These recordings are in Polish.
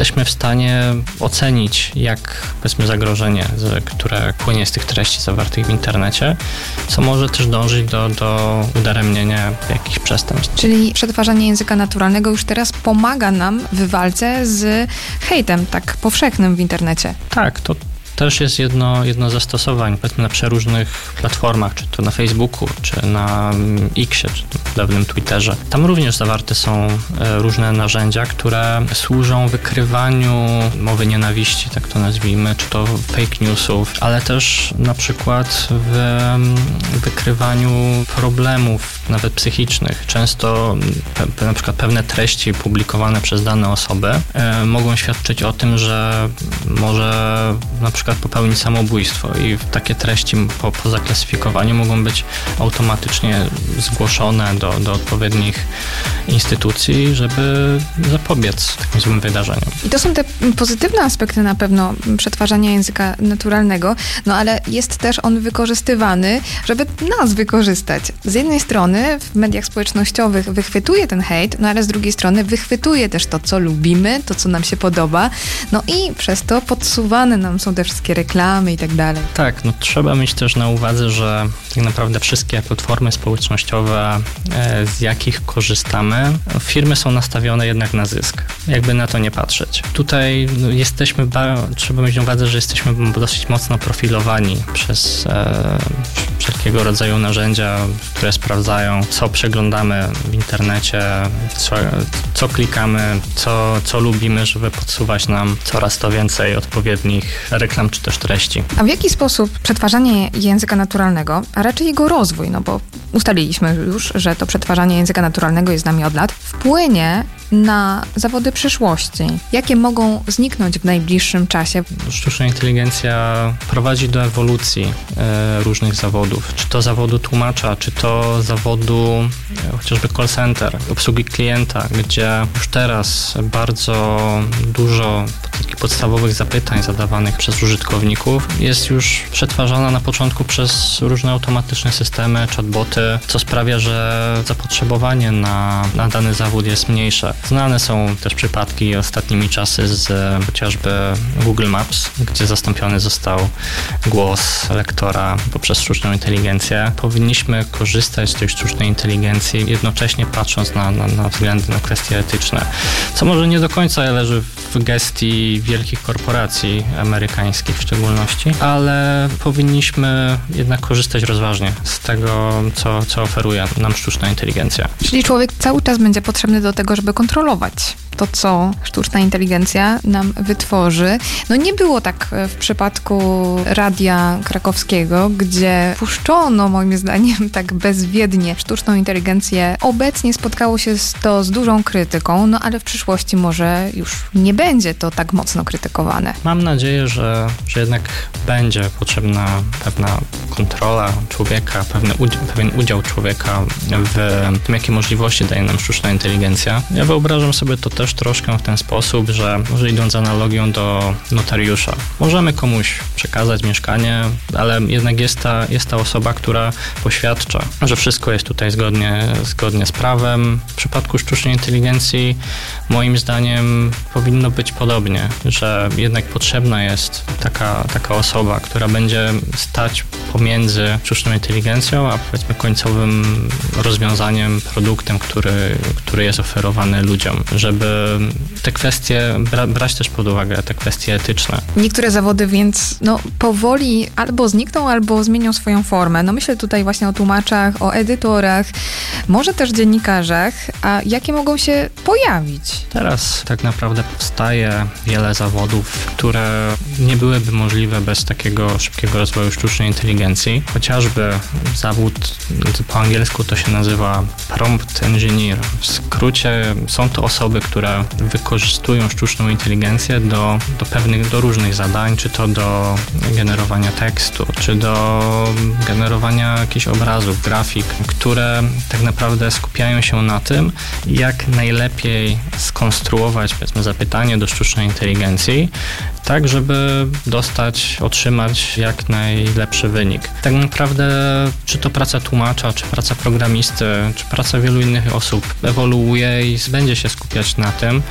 Jesteśmy w stanie ocenić, jak powiedzmy zagrożenie, które płynie z tych treści zawartych w internecie, co może też dążyć do udaremnienia jakichś przestępstw. Czyli przetwarzanie języka naturalnego już teraz pomaga nam w walce z hejtem tak powszechnym w internecie. Tak, to też jest jedno z zastosowań, powiedzmy na przeróżnych platformach, czy to na Facebooku, czy na Xie, czy w dawnym Twitterze. Tam również zawarte są różne narzędzia, które służą wykrywaniu mowy nienawiści, tak to nazwijmy, czy to fake newsów, ale też na przykład w wykrywaniu problemów nawet psychicznych. Często na przykład pewne treści publikowane przez dane osoby mogą świadczyć o tym, że może na przykład popełnić samobójstwo i takie treści po zaklasyfikowaniu mogą być automatycznie zgłoszone do odpowiednich instytucji, żeby zapobiec takim złym wydarzeniom. I to są te pozytywne aspekty na pewno przetwarzania języka naturalnego, no ale jest też on wykorzystywany, żeby nas wykorzystać. Z jednej strony w mediach społecznościowych wychwytuje ten hejt, no ale z drugiej strony wychwytuje też to, co lubimy, to, co nam się podoba, no i przez to podsuwane nam są te wszystkie reklamy i tak dalej. Tak, no trzeba mieć też na uwadze, że tak naprawdę wszystkie platformy społecznościowe, z jakich korzystamy, firmy są nastawione jednak na zysk. Jakby na to nie patrzeć. Tutaj trzeba mieć na uwadze, że jesteśmy dosyć mocno profilowani przez wszelkiego rodzaju narzędzia, które sprawdzają, co przeglądamy w internecie, co klikamy, co lubimy, żeby podsuwać nam coraz to więcej odpowiednich reklam czy też treści. A w jaki sposób przetwarzanie języka naturalnego, a raczej jego rozwój, no bo ustaliliśmy już, że to przetwarzanie języka naturalnego jest z nami od lat, wpłynie na zawody przyszłości? Jakie mogą zniknąć w najbliższym czasie? Sztuczna inteligencja prowadzi do ewolucji różnych zawodów. Czy to zawodu tłumacza, czy to zawodu chociażby call center, obsługi klienta, gdzie już teraz bardzo dużo takich podstawowych zapytań zadawanych przez użytkowników jest już przetwarzana na początku przez różne automatyczne systemy, chatboty, co sprawia, że zapotrzebowanie na dany zawód jest mniejsze. Znane są też przypadki ostatnimi czasy z chociażby Google Maps, gdzie zastąpiony został głos lektora poprzez sztuczną inteligencję. Powinniśmy korzystać z tej sztucznej inteligencji, jednocześnie patrząc na względy na kwestie etyczne. Co może nie do końca leży w gestii wielkich korporacji amerykańskich w szczególności, ale powinniśmy jednak korzystać rozważnie z tego, co oferuje nam sztuczna inteligencja. Czyli człowiek cały czas będzie potrzebny do tego, żeby kontrolować to, co sztuczna inteligencja nam wytworzy. No nie było tak w przypadku Radia Krakowskiego, gdzie puszczono, moim zdaniem, tak bezwiednie sztuczną inteligencję. Obecnie spotkało się to z dużą krytyką, no ale w przyszłości może już nie będzie to tak mocno krytykowane. Mam nadzieję, że jednak będzie potrzebna pewna kontrola człowieka, pewien udział człowieka w tym, jakie możliwości daje nam sztuczna inteligencja. Ja wyobrażam sobie to też troszkę w ten sposób, że może idąc analogią do notariusza. Możemy komuś przekazać mieszkanie, ale jednak jest ta osoba, która poświadcza, że wszystko jest tutaj zgodnie z prawem. W przypadku sztucznej inteligencji moim zdaniem powinno być podobnie, że jednak potrzebna jest taka osoba, która będzie stać pomiędzy sztuczną inteligencją, a powiedzmy końcowym rozwiązaniem, produktem, który jest oferowany ludziom, żeby te kwestie brać też pod uwagę, te kwestie etyczne. Niektóre zawody więc powoli albo znikną, albo zmienią swoją formę. No myślę tutaj właśnie o tłumaczach, o edytorach, może też dziennikarzach, a jakie mogą się pojawić? Teraz tak naprawdę powstaje wiele zawodów, które nie byłyby możliwe bez takiego szybkiego rozwoju sztucznej inteligencji. Chociażby zawód, po angielsku to się nazywa prompt engineer. W skrócie są to osoby, które wykorzystują sztuczną inteligencję do różnych zadań, czy to do generowania tekstu, czy do generowania jakichś obrazów, grafik, które tak naprawdę skupiają się na tym, jak najlepiej skonstruować, powiedzmy, zapytanie do sztucznej inteligencji, tak żeby otrzymać jak najlepszy wynik. Tak naprawdę, czy to praca tłumacza, czy praca programisty, czy praca wielu innych osób ewoluuje i będzie się skupiać na tym,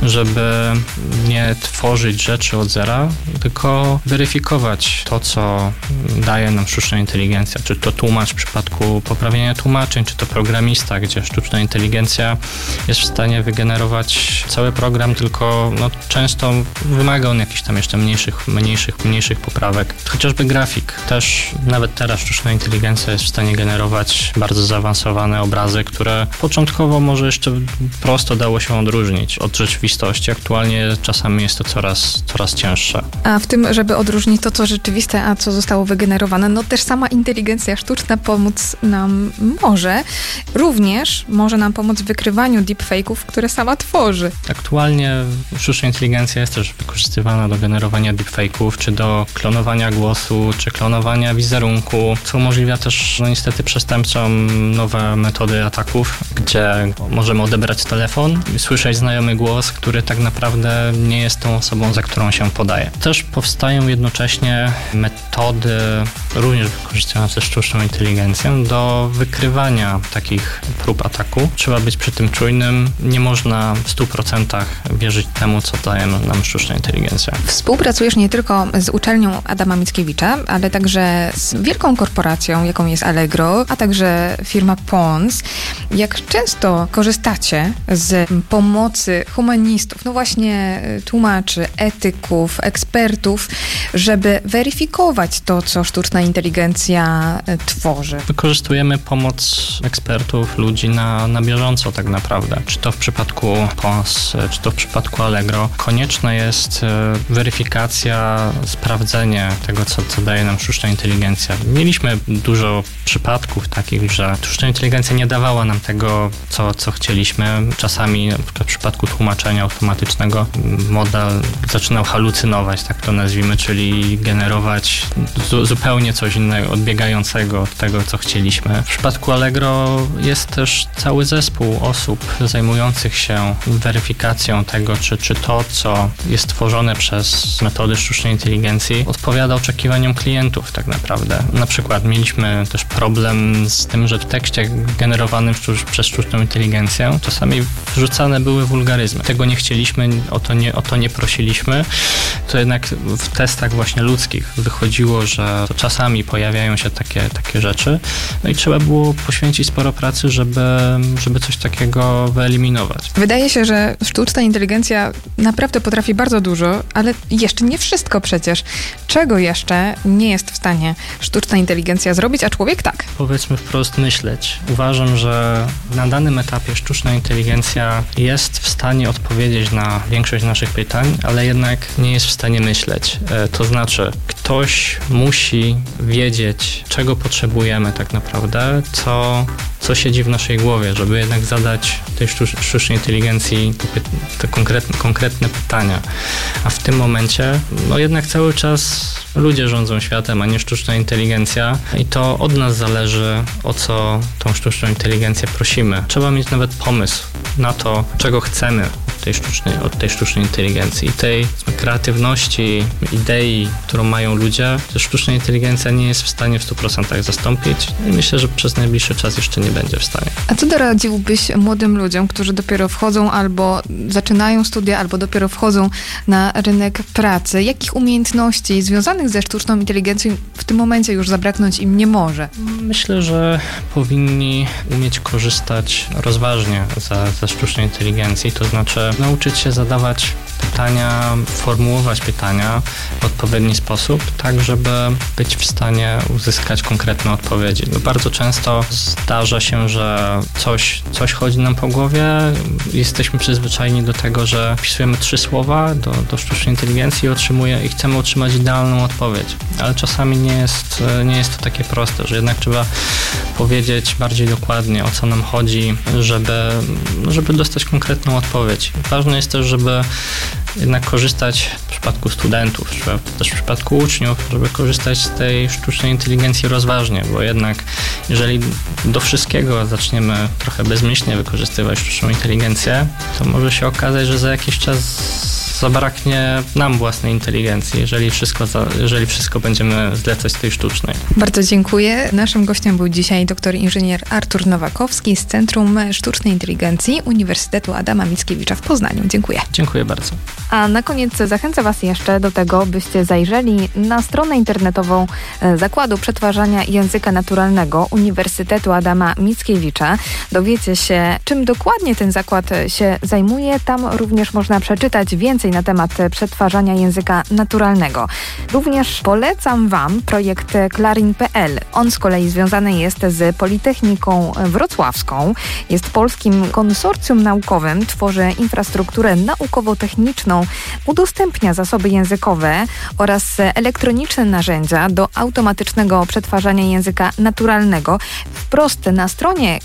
żeby nie tworzyć rzeczy od zera, tylko weryfikować to, co daje nam sztuczna inteligencja. Czy to tłumacz w przypadku poprawienia tłumaczeń, czy to programista, gdzie sztuczna inteligencja jest w stanie wygenerować cały program, tylko często wymaga on jakichś tam jeszcze mniejszych poprawek. Chociażby grafik. Też nawet teraz sztuczna inteligencja jest w stanie generować bardzo zaawansowane obrazy, które początkowo może jeszcze prosto dało się odróżnić od rzeczywistości. Aktualnie czasami jest to coraz cięższe. A w tym, żeby odróżnić to, co rzeczywiste, a co zostało wygenerowane, też sama inteligencja sztuczna pomóc nam może. Również może nam pomóc w wykrywaniu deepfake'ów, które sama tworzy. Aktualnie sztuczna inteligencja jest też wykorzystywana do generowania deepfake'ów, czy do klonowania głosu, czy klonowania wizerunku, co umożliwia też niestety przestępcom nowe metody ataków, gdzie możemy odebrać telefon i słyszeć znajomy głos, który tak naprawdę nie jest tą osobą, za którą się podaje. Też powstają jednocześnie metody, również wykorzystujące ze sztuczną inteligencją, do wykrywania takich prób ataku. Trzeba być przy tym czujnym. Nie można w 100% wierzyć temu, co daje nam sztuczna inteligencja. Współpracujesz nie tylko z uczelnią Adama Mickiewicza, ale także z wielką korporacją, jaką jest Allegro, a także firma Pons. Jak często korzystacie z pomocy humanistów, właśnie tłumaczy, etyków, ekspertów, żeby weryfikować to, co sztuczna inteligencja tworzy? Wykorzystujemy pomoc ekspertów, ludzi na bieżąco tak naprawdę. Czy to w przypadku Pons, czy to w przypadku Allegro. Konieczna jest weryfikacja, sprawdzenie tego, co daje nam sztuczna inteligencja. Mieliśmy dużo przypadków takich, że sztuczna inteligencja nie dawała nam tego, co chcieliśmy. Czasami, na przykład w przypadku tłumaczenia automatycznego, model zaczynał halucynować, tak to nazwijmy, czyli generować zupełnie coś innego, odbiegającego od tego, co chcieliśmy. W przypadku Allegro jest też cały zespół osób zajmujących się weryfikacją tego, czy to, co jest tworzone przez metody sztucznej inteligencji, odpowiada oczekiwaniom klientów tak naprawdę. Na przykład mieliśmy też problem z tym, że w tekście generowanym przez sztuczną inteligencję czasami wrzucane były wulgaryzmy. Tego nie chcieliśmy, o to nie prosiliśmy. To jednak w testach właśnie ludzkich wychodziło, że to czasami pojawiają się takie rzeczy. I trzeba było poświęcić sporo pracy, żeby coś takiego wyeliminować. Wydaje się, że sztuczna inteligencja naprawdę potrafi bardzo dużo, ale jeszcze nie wszystko przecież. Czego jeszcze nie jest w stanie sztuczna inteligencja zrobić, a człowiek tak? Powiedzmy wprost, myśleć. Uważam, że na danym etapie sztuczna inteligencja jest w stanie odpowiedzieć na większość naszych pytań, ale jednak nie jest w stanie myśleć. To znaczy, ktoś musi wiedzieć, czego potrzebujemy tak naprawdę, co siedzi w naszej głowie, żeby jednak zadać tej sztucznej inteligencji te konkretne pytania. A w tym momencie, jednak cały czas ludzie rządzą światem, a nie sztuczna inteligencja i to od nas zależy, o co tą sztuczną inteligencję prosimy. Trzeba mieć nawet pomysł na to, czego chcemy od tej sztucznej inteligencji i tej kreatywności, idei, którą mają ludzie, to sztuczna inteligencja nie jest w stanie w 100% zastąpić i myślę, że przez najbliższy czas jeszcze nie będzie w stanie. A co doradziłbyś młodym ludziom, którzy dopiero wchodzą albo zaczynają studia, albo dopiero wchodzą na rynek pracy? Jakich umiejętności związanych ze sztuczną inteligencją w tym momencie już zabraknąć im nie może? Myślę, że powinni umieć korzystać rozważnie ze sztucznej inteligencji, to znaczy nauczyć się zadawać pytania, formułować pytania w odpowiedni sposób, tak żeby być w stanie uzyskać konkretne odpowiedzi. Bardzo często zdarza się, że coś chodzi nam po głowie, jesteśmy przyzwyczajeni do tego, że wpisujemy 3 słowa do sztucznej inteligencji i chcemy otrzymać idealną odpowiedź, ale czasami nie jest to takie proste, że jednak trzeba powiedzieć bardziej dokładnie, o co nam chodzi, żeby dostać konkretną odpowiedź. Ważne jest też, żeby jednak korzystać w przypadku studentów, czy też w przypadku uczniów, żeby korzystać z tej sztucznej inteligencji rozważnie, bo jednak jeżeli do wszystkiego zaczniemy trochę bezmyślnie wykorzystywać sztuczną inteligencję, to może się okazać, że za jakiś czas zabraknie nam własnej inteligencji, jeżeli wszystko będziemy zlecać tej sztucznej. Bardzo dziękuję. Naszym gościem był dzisiaj doktor inżynier Artur Nowakowski z Centrum Sztucznej Inteligencji Uniwersytetu Adama Mickiewicza w Poznaniu. Dziękuję. Dziękuję bardzo. A na koniec zachęcę Was jeszcze do tego, byście zajrzeli na stronę internetową Zakładu Przetwarzania Języka Naturalnego Uniwersytetu Adama Mickiewicza. Dowiecie się, czym dokładnie ten zakład się zajmuje. Tam również można przeczytać więcej na temat przetwarzania języka naturalnego. Również polecam Wam projekt Clarin.pl. On z kolei związany jest z Politechniką Wrocławską. Jest polskim konsorcjum naukowym, tworzy infrastrukturę naukowo-techniczną, udostępnia zasoby językowe oraz elektroniczne narzędzia do automatycznego przetwarzania języka naturalnego. Wprost na stronie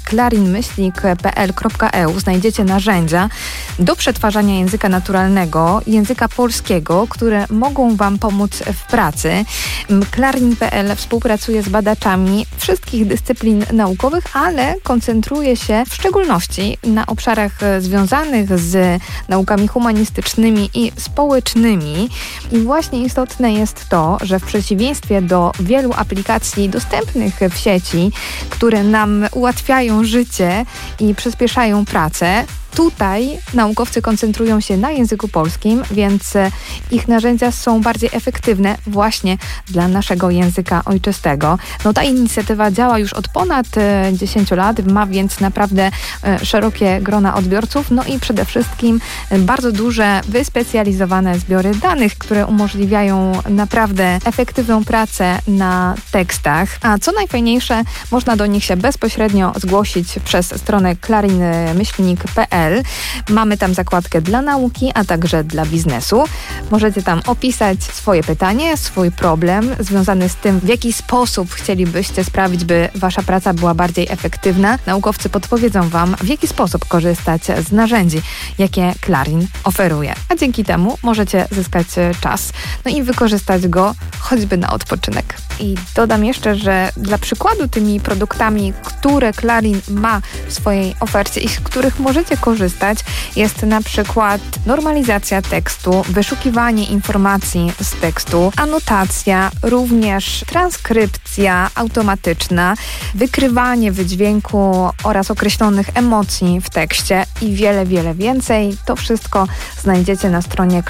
clarin-pl.eu znajdziecie narzędzia do przetwarzania języka naturalnego, języka polskiego, które mogą Wam pomóc w pracy. Clarin.pl współpracuje z badaczami wszystkich dyscyplin naukowych, ale koncentruje się w szczególności na obszarach związanych z naukami humanistycznymi i społecznymi. I właśnie istotne jest to, że w przeciwieństwie do wielu aplikacji dostępnych w sieci, które nam ułatwiają życie i przyspieszają pracę, tutaj naukowcy koncentrują się na języku polskim, więc ich narzędzia są bardziej efektywne właśnie dla naszego języka ojczystego. No ta inicjatywa działa już od ponad 10 lat, ma więc naprawdę szerokie grona odbiorców, no i przede wszystkim bardzo duże, wyspecjalizowane zbiory danych, które umożliwiają naprawdę efektywną pracę na tekstach. A co najfajniejsze, można do nich się bezpośrednio zgłosić przez stronę clarin-pl. Mamy tam zakładkę dla nauki, a także dla biznesu. Możecie tam opisać swoje pytanie, swój problem związany z tym, w jaki sposób chcielibyście sprawić, by Wasza praca była bardziej efektywna. Naukowcy podpowiedzą Wam, w jaki sposób korzystać z narzędzi, jakie Clarin oferuje. A dzięki temu możecie zyskać czas, no i wykorzystać go choćby na odpoczynek. I dodam jeszcze, że dla przykładu tymi produktami, które Clarin ma w swojej ofercie i z których możecie korzystać, jest na przykład normalizacja tekstu, wyszukiwanie informacji z tekstu, anotacja, również transkrypcja automatyczna, wykrywanie wydźwięku oraz określonych emocji w tekście i wiele, wiele więcej. To wszystko znajdziecie na stronie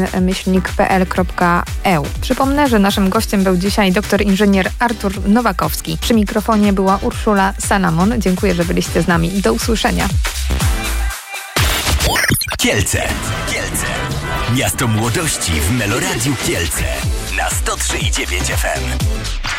clarin-pl.eu. Przypomnę, że naszym gościem był dzisiaj doktor inżynier Artur Nowakowski. Przy mikrofonie była Urszula Salamon. Dziękuję, że byliście z nami. Do usłyszenia. Kielce. Miasto młodości w Meloradiu Kielce na 103,9 FM.